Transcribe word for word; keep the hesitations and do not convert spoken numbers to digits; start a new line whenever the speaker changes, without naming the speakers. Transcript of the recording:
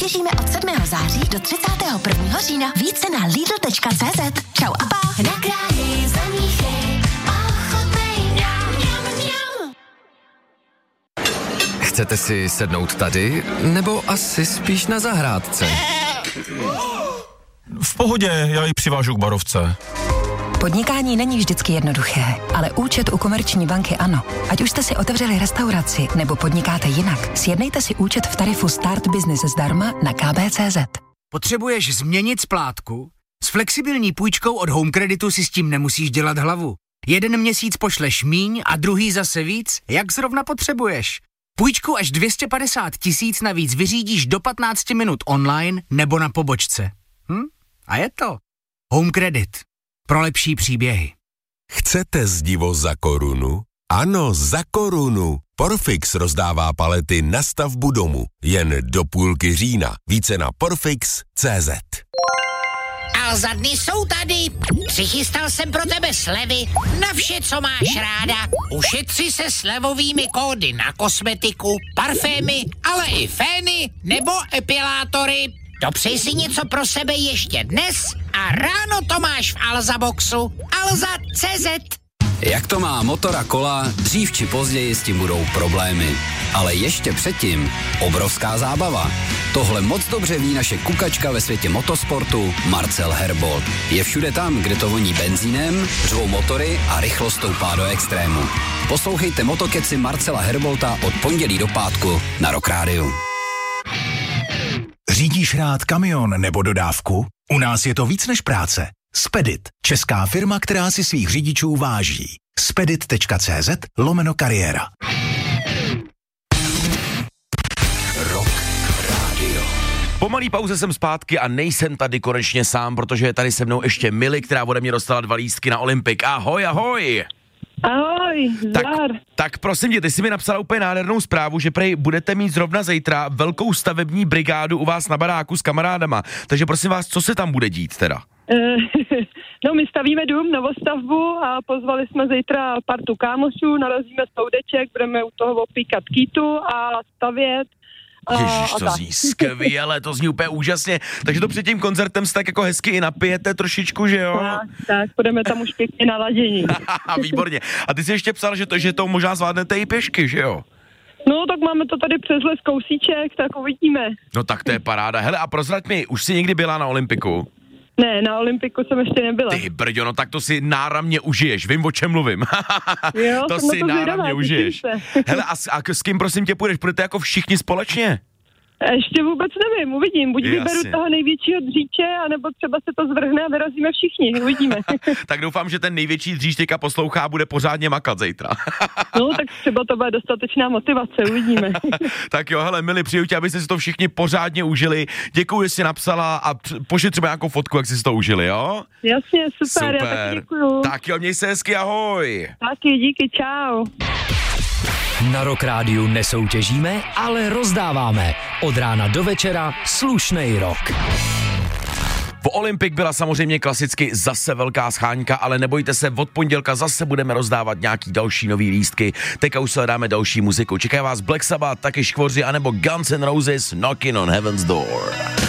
Těšíme od sedmého září do třicátého prvního října. Více na lidl tečka cé zet. Čau a pa. Na králi za míchy, ochotnej mňam, mňam, mňam.
Chcete si sednout tady, nebo asi spíš na zahrádce?
V pohodě, já ji přivážu k barovce.
Podnikání není vždycky jednoduché, ale účet u Komerční banky ano. Ať už jste si otevřeli restauraci nebo podnikáte jinak, sjednejte si účet v tarifu Start Business zdarma na ká bé tečka cé zet.
Potřebuješ změnit splátku? S flexibilní půjčkou od Home Creditu si s tím nemusíš dělat hlavu. Jeden měsíc pošleš míň a druhý zase víc, jak zrovna potřebuješ. Půjčku až dvě stě padesát tisíc navíc vyřídíš do patnáct minut online nebo na pobočce. Hm? A je to. Home Credit. Pro lepší příběhy.
Chcete zdivo za korunu? Ano, za korunu. Porfix rozdává palety na stavbu domu. Jen do půlky října. Více na porfix tečka cé zet.
Alza dny jsou tady. Přichystal jsem pro tebe slevy na vše, co máš ráda. Ušetři se slevovými kódy na kosmetiku, parfémy, ale i fény nebo epilátory. Dopřej si něco pro sebe ještě dnes a ráno to máš v Alza Boxu. Alza tečka cé zet.
Jak to má motor a kola, dřív či později s tím budou problémy. Ale ještě předtím obrovská zábava. Tohle moc dobře ví naše kukačka ve světě motosportu Marcel Herbold. Je všude tam, kde to voní benzínem, řvou motory a rychlost stoupá do extrému. Poslouchejte motokeci Marcela Herbolta od pondělí do pátku na Rock Rádiu.
Řídíš rád kamion nebo dodávku? U nás je to víc než práce. Spedit, česká firma, která si svých řidičů váží. Spedit tečka cé zet lomeno kariéra.
Rock Radio.
Po malý pauze jsem zpátky a nejsem tady konečně sám, protože je tady se mnou ještě Mili, která ode mě dostala dva lístky na Olympik. Ahoj, ahoj!
Ahoj,
tak,
zdar.
tak prosím tě, ty jsi mi napsala úplně nádhernou zprávu, že prej budete mít zrovna zítra velkou stavební brigádu u vás na baráku s kamarádama. Takže prosím vás, co se tam bude dít teda?
No, my stavíme dům, novostavbu a pozvali jsme zítra partu kámošů, narazíme soudeček, budeme u toho opíkat kýtu a stavět.
Ježiš, to zní skvěle, to zní úplně úžasně. Takže to před tím koncertem se tak jako hezky i napijete trošičku, že jo?
Tak, tak, budeme tam už pěkně naladění.
Výborně. A ty jsi ještě psal, že to, že to možná zvládnete i pěšky, že jo?
No, tak máme to tady přes les kousíček, tak uvidíme.
No tak to je paráda. Hele, a prozrať mi, už jsi někdy byla na Olympiku?
Ne, na Olympiku jsem ještě nebyla.
Ty brďo, no tak to si náramně užiješ, vím, o čem mluvím.
Jo,
to si
to
náramně užiješ. Hele, a s, a s kým prosím tě půjdeš? Půjdete jako všichni společně?
Ještě vůbec nevím, uvidím. Buď
Jasně.
vyberu toho největšího dříče, anebo třeba se to zvrhne a vyrazíme všichni, uvidíme.
Tak doufám, že ten největší dříč teďka poslouchá a bude pořádně makat zítra.
No, tak třeba to bude dostatečná motivace, uvidíme.
Tak jo, hele, Mili, přeju tě, abyste si to všichni pořádně užili. Děkuji, že jsi napsala a pošli třeba nějakou fotku, jak jsi si to užili, jo?
Jasně, super,
super.
Já taky děkuju.
Tak jo, měj se hezky, ahoj.
Taky, díky, čau.
Na Rock Rádiu nesoutěžíme, ale rozdáváme. Od rána do večera slušnej rock.
Po Olympik byla samozřejmě klasicky zase velká scháňka, ale nebojte se, od pondělka zase budeme rozdávat nějaký další nový lístky. Teďka už se dáme další muziku. Čeká vás Black Sabbath, taky Škvoři, anebo Guns N' Roses Knocking on Heaven's Door.